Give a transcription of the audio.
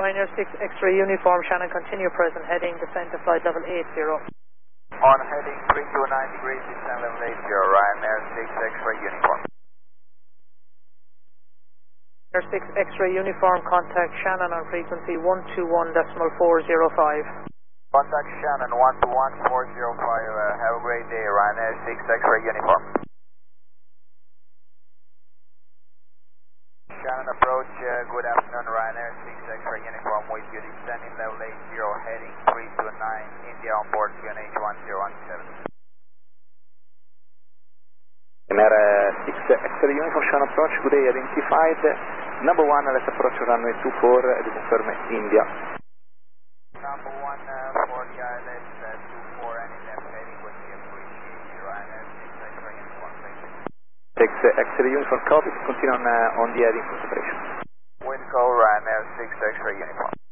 Ryanair 6 X-ray uniform, Shannon, continue present, heading descend to flight level 80. On heading 329 degrees, descend level 80, Ryanair 6 X-ray uniform. Ryanair 6 X-ray uniform, contact Shannon on frequency 121.405. Contact Shannon 121.405, have a great day, Ryanair 6 X-ray uniform. Shannon approach, good afternoon, Ryanair 6 X-ray uniform with you, descending level 80, heading 329, India on board QNH 1017. Ryanair 6 X-ray uniform, Shannon approach, good day, identified, number 1, let's approach runway 24, to confirm India. Number 1 for the ILS 24, any left heading would be appreciated, Ryanair 6 X-ray uniform, thank you. 6 X-ray uniform, copy, continue on the heading for separation. Wind call, Ryanair 6 X-ray uniform.